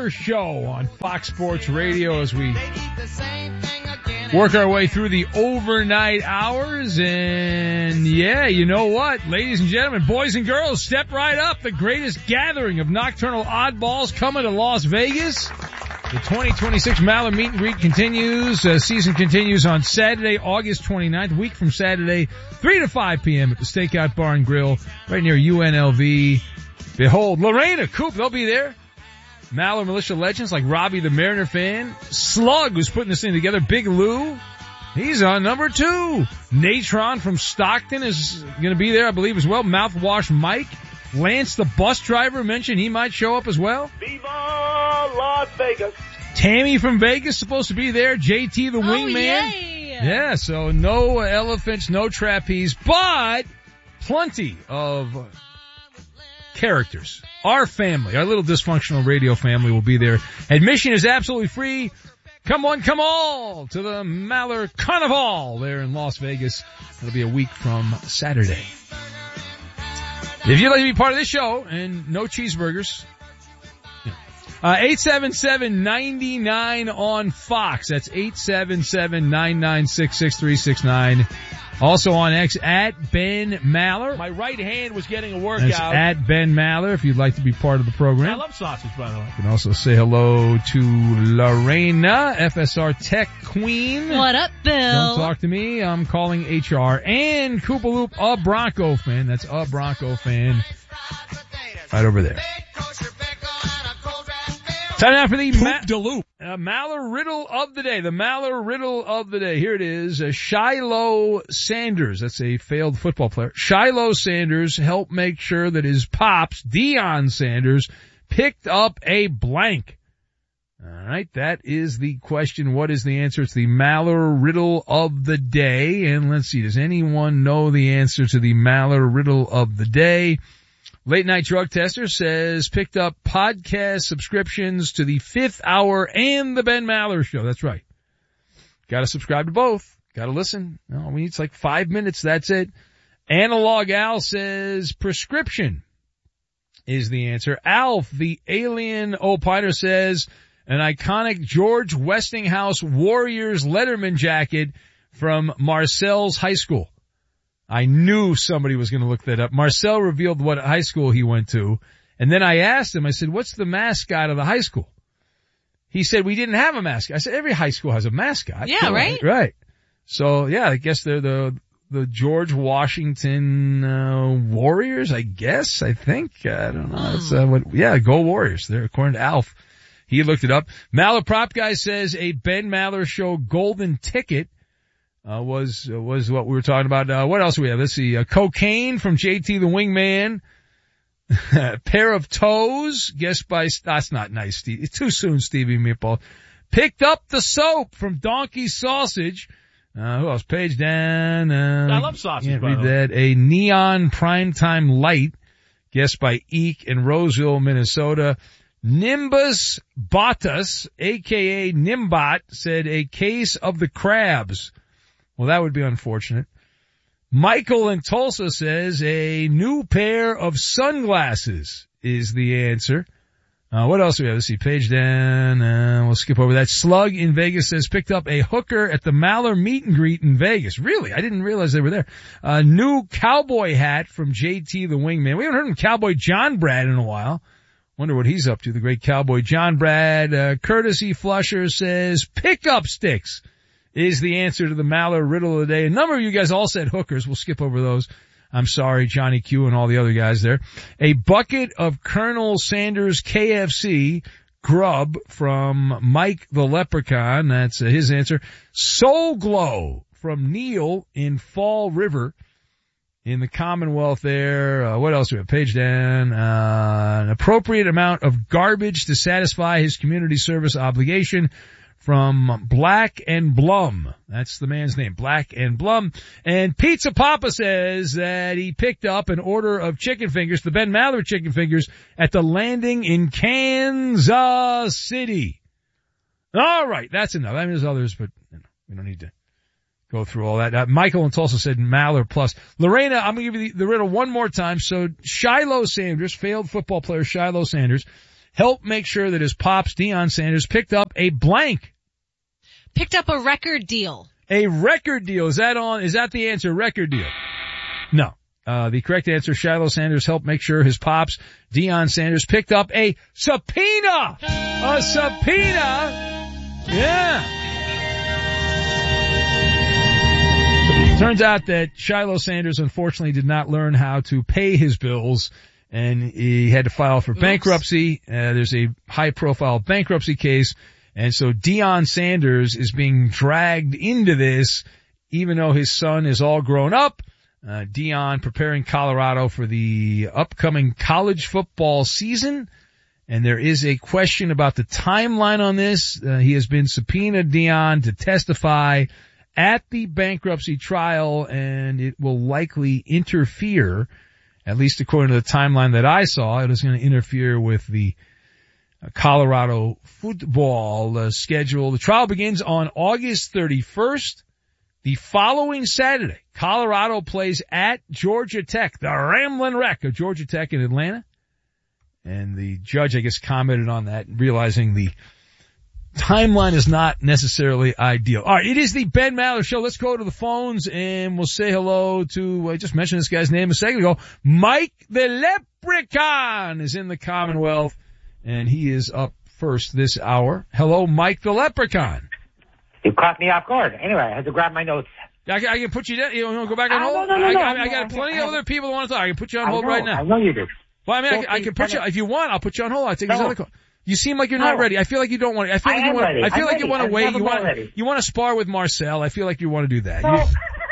Maller Show on Fox Sports Radio as we work our way through the overnight hours. And yeah, you know what? Ladies and gentlemen, boys and girls, step right up. The greatest gathering of nocturnal oddballs coming to Las Vegas. The 2026 Maller Meet and Greet continues. Season continues on Saturday, August 29th, week from Saturday, 3 to 5 p.m. at the Stakeout Bar and Grill right near UNLV. Behold, Lorena, Coop, they'll be there. Maller Militia legends like Robbie the Mariner fan. Slug, who's putting this thing together. Big Lou, he's on number 2. Natron from Stockton is going to be there, I believe, as well. Mouthwash Mike. Lance, the bus driver, mentioned he might show up as well. Viva Las Vegas. Tammy from Vegas supposed to be there. JT the Wingman. Yeah, so no elephants, no trapeze, but plenty of characters. Our family, our little dysfunctional radio family will be there. Admission is absolutely free. Come one, come all to the Maller Carnival there in Las Vegas. It'll be a week from Saturday. If you'd like to be part of this show and no cheeseburgers, 877-99 on Fox. That's 877-996-6369. Also on X at Ben Maller. My right hand was getting a workout. That's at Ben Maller if you'd like to be part of the program. I love sausage, by the way. You can also say hello to Lorena, FSR Tech Queen. What up, Bill? Don't talk to me. I'm calling HR. And Koopaloop, a Bronco fan. That's a Bronco fan. Right over there. Time now for the Maller Riddle of the Day. The Maller Riddle of the Day. Here it is. Shiloh Sanders. That's a failed football player. Shiloh Sanders helped make sure that his pops, Deion Sanders, picked up a blank. All right. That is the question. What is the answer? It's the Maller Riddle of the Day. And let's see. Does anyone know the answer to the Maller Riddle of the Day? Late Night Drug Tester says picked up podcast subscriptions to the Fifth Hour and the Ben Maller Show. That's right. Got to subscribe to both. Got to listen. No, we need like 5 minutes. That's it. Analog Al says prescription is the answer. Alf, the alien opiner, says an iconic George Westinghouse Warriors Letterman jacket from Marcel's high school. I knew somebody was going to look that up. Marcel revealed what high school he went to. And then I asked him, I said, what's the mascot of the high school? He said, we didn't have a mascot. I said, every high school has a mascot. Yeah, right? Right. So, yeah, I guess they're the George Washington, Warriors, I guess, I think. I don't know. That's, go Warriors. They're according to Alf. He looked it up. Maller Prop Guy says a Ben Maller Show golden ticket was what we were talking about. What else do we have? Let's see. Cocaine from JT the Wingman. Pair of toes, guessed by, that's not nice, Steve. It's too soon, Stevie Meatball. Picked up the soap from Donkey Sausage. Who else? Page down. I love sausage, Can't read that. A neon primetime light, guessed by Eek in Roseville, Minnesota. Nimbus Bottas, aka Nimbot, said a case of the crabs. Well, that would be unfortunate. Michael in Tulsa says a new pair of sunglasses is the answer. What else do we have? Let's see, page down. We'll skip over that. Slug in Vegas says picked up a hooker at the Maller Meet and Greet in Vegas. Really? I didn't realize they were there. New cowboy hat from JT the Wingman. We haven't heard from Cowboy John Brad in a while. Wonder what he's up to, the great Cowboy John Brad. Courtesy Flusher says pickup sticks is the answer to the Maller Riddle of the Day. A number of you guys all said hookers. We'll skip over those. I'm sorry, Johnny Q and all the other guys there. A bucket of Colonel Sanders KFC grub from Mike the Leprechaun. That's his answer. Soul Glow from Neil in Fall River in the Commonwealth there. What else do we have? Page down. An appropriate amount of garbage to satisfy his community service obligation from Black and Blum. That's the man's name, Black and Blum. And Pizza Papa says that he picked up an order of chicken fingers, the Ben Maller chicken fingers, at the Landing in Kansas City. All right, that's enough. I mean, there's others, but we don't need to go through all that. Michael in Tulsa said Maller plus. Lorena, I'm going to give you the riddle one more time. So Shiloh Sanders, failed football player Shiloh Sanders, help make sure that his pops, Deion Sanders, picked up a blank. Picked up a record deal. A record deal. Is that the answer? Record deal? No. The correct answer, Shiloh Sanders helped make sure his pops, Deion Sanders, picked up a subpoena. A subpoena. Yeah. Turns out that Shiloh Sanders unfortunately did not learn how to pay his bills, and he had to file for bankruptcy. There's a high profile bankruptcy case, and so Deion Sanders is being dragged into this even though his son is all grown up. Deion preparing Colorado for the upcoming college football season. And there is a question about the timeline on this. He has been subpoenaed, Deion, to testify at the bankruptcy trial, and it will likely interfere, at least according to the timeline that I saw, it is going to interfere with the Colorado football schedule. The trial begins on August 31st. The following Saturday, Colorado plays at Georgia Tech, the Ramblin' Wreck of Georgia Tech in Atlanta. And the judge, I guess, commented on that, realizing the timeline is not necessarily ideal. All right, it is the Ben Maller Show. Let's go to the phones and we'll say hello to, I just mentioned this guy's name a second ago, Mike the Leprechaun is in the Commonwealth, and he is up first this hour. Hello, Mike the Leprechaun. You caught me off guard. Anyway, I had to grab my notes. I can put you down. You want to go back on hold? No. I got plenty of other people that want to talk. I can put you on hold right now. I know you do. Well, I mean, I can put you, if you want, I'll put you on hold. I'll take this other call. You seem like you're not ready. I feel like you don't want to. I feel like you want to wait. You want to spar with Marcel. I feel like you want to do that. No.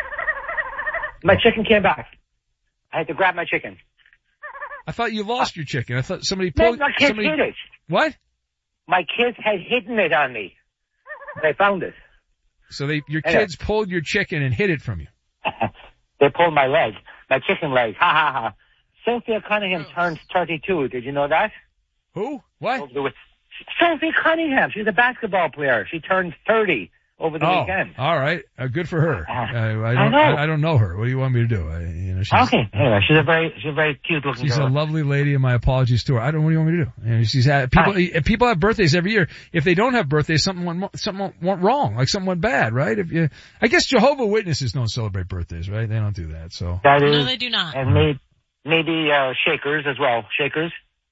My chicken came back. I had to grab my chicken. I thought you lost your chicken. I thought somebody pulled. My kids hid it. What? My kids had hidden it on me. They found it. So your kids pulled your chicken and hid it from you. They pulled my leg, my chicken leg. Ha ha ha. Cynthia Cunningham turns 32. Did you know that? Who? What? Cynthia Cunningham. She's a basketball player. She turns 30 over the weekend. All right. Good for her. I don't know her. What do you want me to do? Okay. Anyway, she's a very cute looking girl. She's a lovely lady, and my apologies to her. What do you want me to do? And she's had people have birthdays every year. If they don't have birthdays, something went wrong, like something went bad, right? I guess Jehovah's Witnesses don't celebrate birthdays, right? They don't do that. So no, they do not. And maybe Shakers as well. Shakers.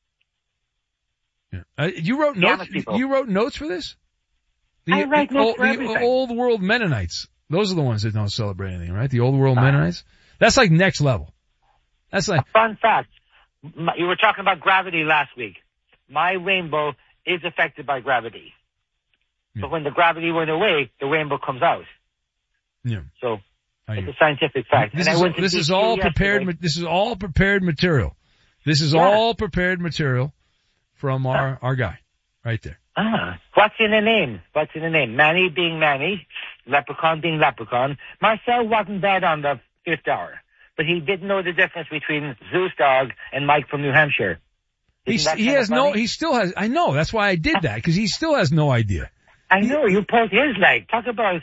Yeah. You wrote notes. You wrote notes for this. I write notes for everything. The old world Mennonites. Those are the ones that don't celebrate anything, right? The old world Mennonites. That's like next level. That's like a fun fact. You were talking about gravity last week. My rainbow is affected by gravity. Yeah. But when the gravity went away, the rainbow comes out. Yeah. So it's a scientific fact. This is all prepared material. This is all prepared material from our guy right there. What's in the name? What's in the name? Manny being Manny, Leprechaun being Leprechaun. Marcel wasn't bad on the fifth hour, but he didn't know the difference between Zeus Dog and Mike from New Hampshire. He still has, I know, that's why I did that, because he still has no idea. I know, you pulled his leg. Talk about,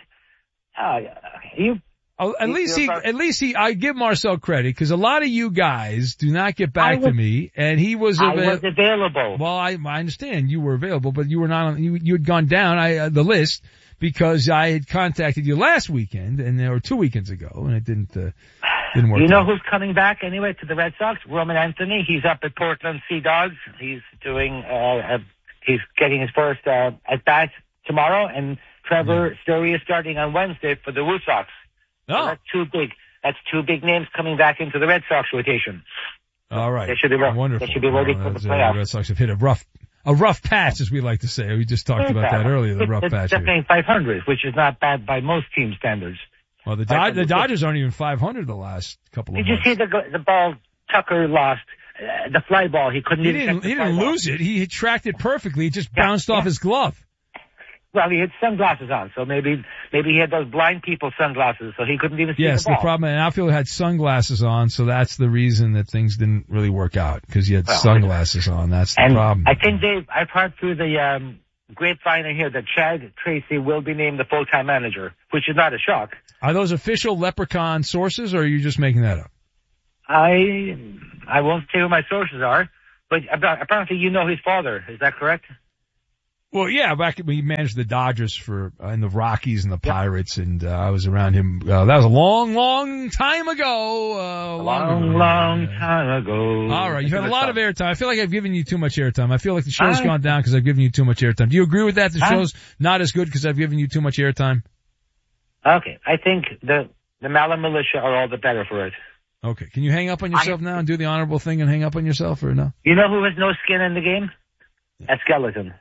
at least I give Marcel credit, because a lot of you guys do not get back to me, and he was available. Well, I understand you were available, but you were not on, you had gone down the list because I had contacted you last weekend, or 2 weekends ago, and it didn't work. You know who's coming back anyway to the Red Sox? Roman Anthony. He's up at Portland Sea Dogs. He's doing, he's getting his first at bat tomorrow, and Trevor Story is starting on Wednesday for the Woo Sox. Oh. So that's too big. That's two big names coming back into the Red Sox rotation. All right. They should be wonderful. They should be ready for the playoffs. The Red Sox have hit a rough patch, as we like to say. We just talked about that earlier, the rough patch. They're paying 500, which is not bad by most team standards. Well, the Dodgers aren't even 500 the last couple of months. Did you see the ball Tucker lost? The fly ball, he didn't lose it. He tracked it perfectly. It just bounced off his glove. Well, he had sunglasses on, so maybe he had those blind people sunglasses, so he couldn't even see the ball. Yes, the problem, and outfielder had sunglasses on, so that's the reason that things didn't really work out, because he had sunglasses on. That's the problem. I think I've heard through the grapevine here that Chad Tracy will be named the full-time manager, which is not a shock. Are those official Leprechaun sources, or are you just making that up? I won't say who my sources are, But apparently you know his father. Is that correct? Well, yeah, back when he managed the Dodgers in the Rockies and the Pirates, and I was around him. That was a long time ago. Long time ago. All right, you've had a lot of airtime. I feel like I've given you too much airtime. I feel like the show's gone down because I've given you too much airtime. Do you agree with that? The show's not as good because I've given you too much airtime? Okay, I think the Maller militia are all the better for it. Okay, can you hang up on yourself now and do the honorable thing and hang up on yourself, or no? You know who has no skin in the game? A skeleton.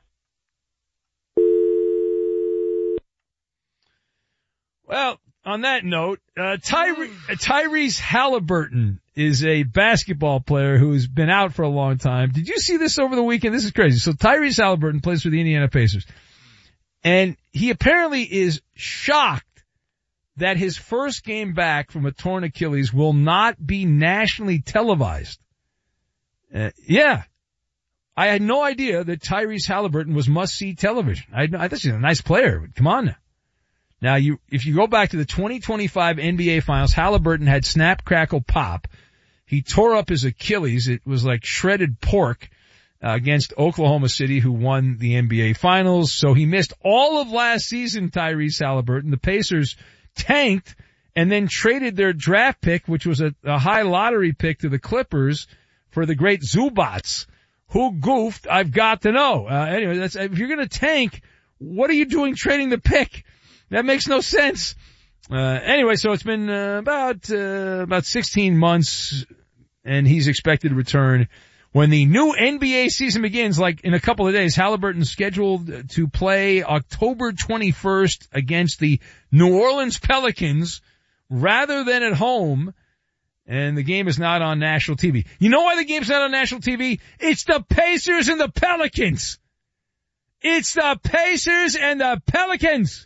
Well, on that note, Tyrese Halliburton is a basketball player who's been out for a long time. Did you see this over the weekend? This is crazy. So Tyrese Halliburton plays for the Indiana Pacers, and he apparently is shocked that his first game back from a torn Achilles will not be nationally televised. Yeah. I had no idea that Tyrese Halliburton was must-see television. I thought he's a nice player, but come on now. Now, if you go back to the 2025 NBA Finals, Halliburton had snap, crackle, pop. He tore up his Achilles. It was like shredded pork against Oklahoma City, who won the NBA Finals. So he missed all of last season, Tyrese Halliburton. The Pacers tanked and then traded their draft pick, which was a high lottery pick, to the Clippers for the great Zubats. Who goofed? I've got to know. Anyway, if you're going to tank, what are you doing trading the pick? That makes no sense. Anyway, so it's been about 16 months, and he's expected to return when the new NBA season begins, like in a couple of days. Halliburton's scheduled to play October 21st against the New Orleans Pelicans rather than at home, and the game is not on national TV. You know why the game's not on national TV? It's the Pacers and the Pelicans. It's the Pacers and the Pelicans.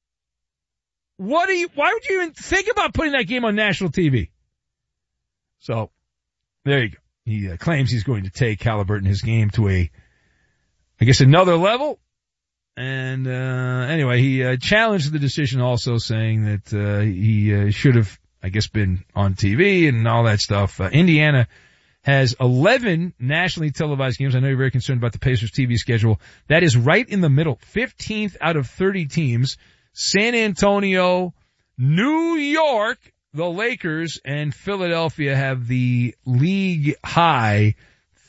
Why would you even think about putting that game on national TV? So, there you go. He claims he's going to take Halliburton, his game, to another level. And, anyway, he challenged the decision also, saying that, he should have, been on TV and all that stuff. Indiana has 11 nationally televised games. I know you're very concerned about the Pacers TV schedule. That is right in the middle. 15th out of 30 teams. San Antonio, New York, the Lakers, and Philadelphia have the league high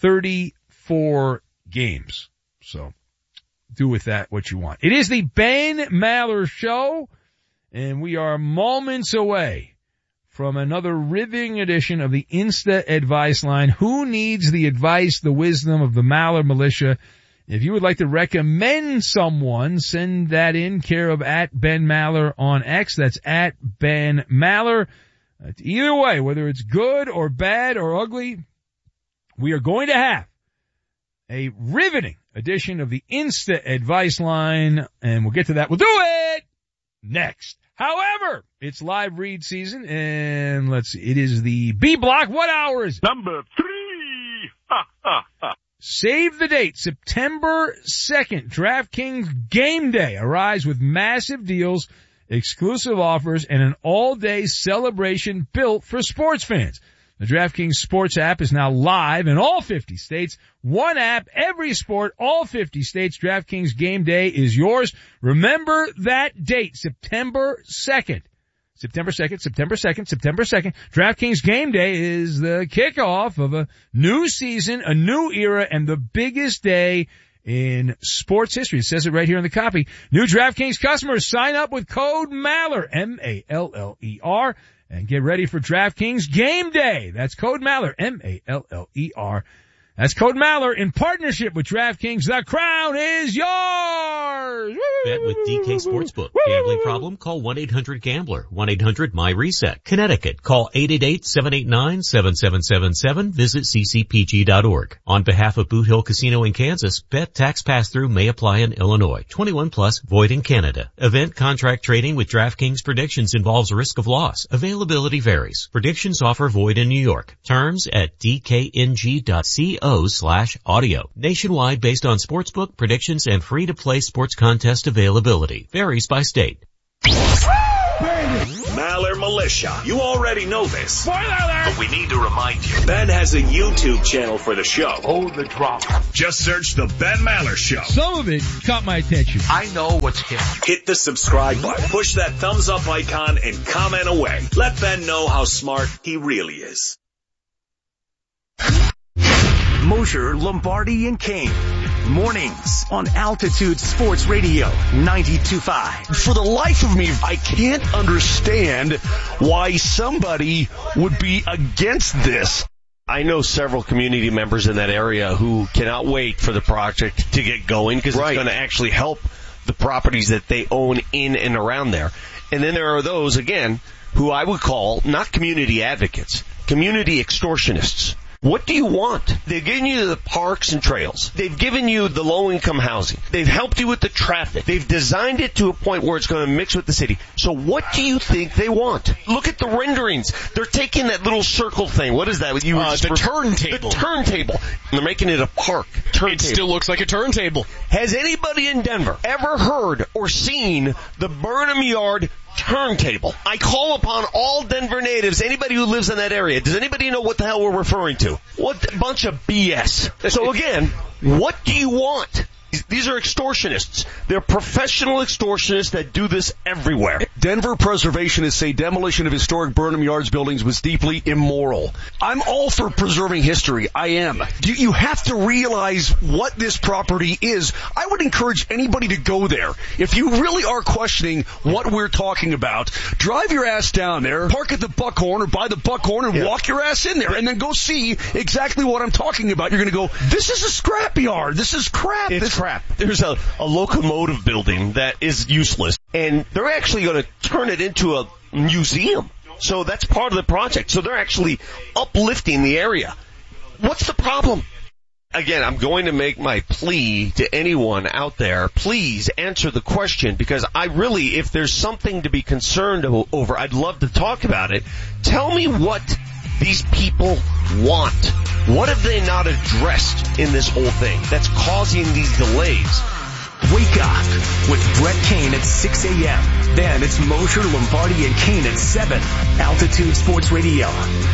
34 games. So do with that what you want. It is the Ben Maller Show, and we are moments away from another riveting edition of the Insta Advice Line. Who needs the advice, the wisdom of the Maller Militia? If you would like to recommend someone, send that in, care of @Ben_Maller on X. That's @Ben_Maller. Either way, whether it's good or bad or ugly, we are going to have a riveting edition of the Insta Advice Line, and we'll get to that. We'll do it next. However, it's live read season, and let's see, it is the B block. What hour is it? Number 3. Ha, ha, ha. Save the date, September 2nd, DraftKings Game Day. Arrives with massive deals, exclusive offers, and an all-day celebration built for sports fans. The DraftKings Sports app is now live in all 50 states. One app, every sport, all 50 states. DraftKings Game Day is yours. Remember that date, September 2nd. September 2nd. DraftKings Game Day is the kickoff of a new season, a new era, and the biggest day in sports history. It says it right here in the copy. New DraftKings customers sign up with code Maller, M-A-L-L-E-R, and get ready for DraftKings Game Day. That's code Maller, M-A-L-L-E-R. That's code Maller in partnership with DraftKings. The crown is yours! Bet with DK Sportsbook. Gambling problem? Call 1-800-GAMBLER. 1-800-MY-RESET. Connecticut. Call 888-789-7777. Visit ccpg.org. On behalf of Boot Hill Casino in Kansas, bet tax pass-through may apply in Illinois. 21 plus, void in Canada. Event contract trading with DraftKings predictions involves risk of loss. Availability varies. Predictions offer void in New York. Terms at dkng.co/audio. Nationwide based on sportsbook predictions and free-to-play sports contest availability. Varies by state. Maller militia. You already know this. Spoiler alert! But we need to remind you. Ben has a YouTube channel for the show. Oh, the drama. Just search The Ben Maller Show. Some of it caught my attention. I know what's hip. Hit the subscribe button, push that thumbs up icon, and comment away. Let Ben know how smart he really is. Mosher, Lombardi, and Kane. Mornings on Altitude Sports Radio 92.5. For the life of me, I can't understand why somebody would be against this. I know several community members in that area who cannot wait for the project to get going because it's going to actually help the properties that they own in and around there. And then there are those, again, who I would call not community advocates, community extortionists. What do you want? They've given you the parks and trails. They've given you the low-income housing. They've helped you with the traffic. They've designed it to a point where it's going to mix with the city. So what do you think they want? Look at the renderings. They're taking that little circle thing. What is that? The turntable. The turntable. And they're making it a park. It still looks like a turntable. Has anybody in Denver ever heard or seen the Burnham Yard turntable? I call upon all Denver natives, anybody who lives in that area. Does anybody know what the hell we're referring to? What a bunch of BS. So again, what do you want? These are extortionists. They're professional extortionists that do this everywhere. Denver preservationists say demolition of historic Burnham Yards buildings was deeply immoral. I'm all for preserving history. I am. You have to realize what this property is. I would encourage anybody to go there. If you really are questioning what we're talking about, drive your ass down there, park at the Buckhorn or by the Buckhorn and walk your ass in there and then go see exactly what I'm talking about. You're going to go, this is a scrap yard. This is crap. It's crap. There's a locomotive building that is useless, and they're actually going to turn it into a museum. So that's part of the project. So they're actually uplifting the area. What's the problem? Again, I'm going to make my plea to anyone out there. Please answer the question, because I really, if there's something to be concerned over, I'd love to talk about it. Tell me what these people want. What have they not addressed in this whole thing that's causing these delays? Wake up with Brett Kane at 6 a.m. Then it's Mosher, Lombardi, and Kane at 7. Altitude Sports Radio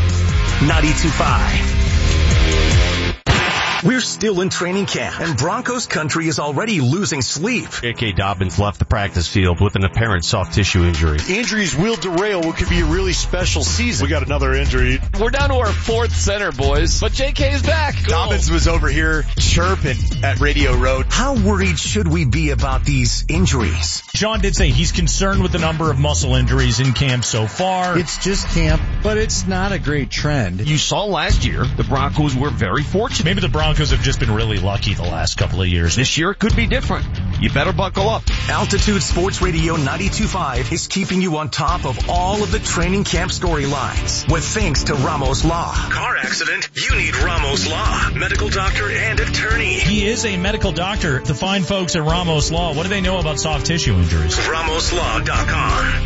92.5. We're still in training camp, and Broncos country is already losing sleep. J.K. Dobbins left the practice field with an apparent soft tissue injury. Injuries will derail what could be a really special season. We got another injury. We're down to our 4th center, boys, but JK is back. Cool. Dobbins was over here chirping at Radio Road. How worried should we be about these injuries? Sean did say he's concerned with the number of muscle injuries in camp so far. It's just camp, but it's not a great trend. You saw last year, the Broncos were very fortunate. Maybe the Broncos have just been really lucky the last couple of years. This year it could be different. You better buckle up. Altitude Sports Radio 92.5 is keeping you on top of all of the training camp storylines with thanks to Ramos Law. Car accident? You need Ramos Law. Medical doctor and attorney. He is a medical doctor. The fine folks at Ramos Law, what do they know about soft tissue injuries? RamosLaw.com.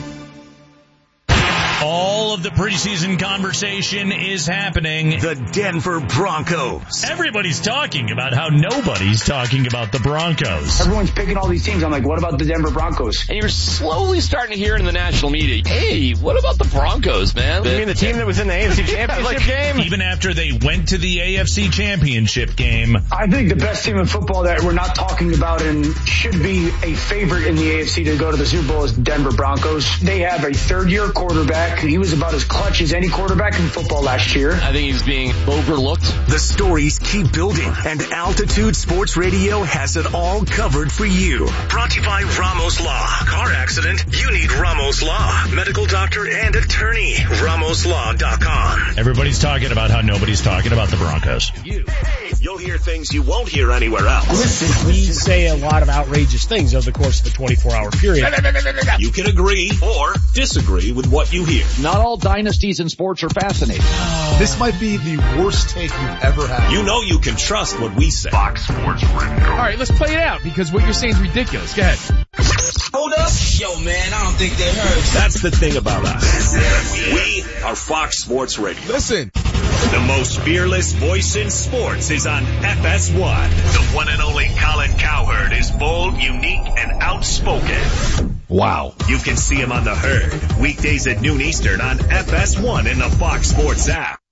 All of the preseason conversation is happening. The Denver Broncos. Everybody's talking about how nobody's talking about the Broncos. Everyone's picking all these teams. I'm like, what about the Denver Broncos? And you're slowly starting to hear it in the national media. Hey, what about the Broncos, man? You mean the team that was in the AFC Championship game? Even after they went to the AFC Championship game. I think the best team in football that we're not talking about and should be a favorite in the AFC to go to the Super Bowl is Denver Broncos. They have a third-year quarterback. He was about as clutch as any quarterback in football last year. I think he's being overlooked. The stories keep building, and Altitude Sports Radio has it all covered for you. Brought to you by Ramos Law. Car accident? You need Ramos Law. Medical doctor and attorney. RamosLaw.com. Everybody's talking about how nobody's talking about the Broncos. You'll hear things you won't hear anywhere else. Listen, we say a lot of outrageous things over the course of a 24-hour period. You can agree or disagree with what you hear. Not all dynasties in sports are fascinating. This might be the worst take you've ever had. You know you can trust what we say. Fox Sports Radio. All right, let's play it out because what you're saying is ridiculous. Go ahead. Hold up. Yo, man, I don't think they heard. That's the thing about us. We are Fox Sports Radio. Listen. The most fearless voice in sports is on FS1. The one and only Colin Cowherd is bold, unique, and outspoken. Wow. You can see him on The Herd, weekdays at noon Eastern on FS1 in the Fox Sports app.